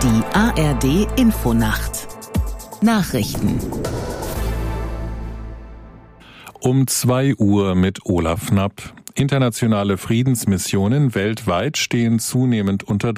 Die ARD Infonacht. Nachrichten. Um 2 Uhr mit Olaf Knapp. Internationale Friedensmissionen weltweit stehen zunehmend unter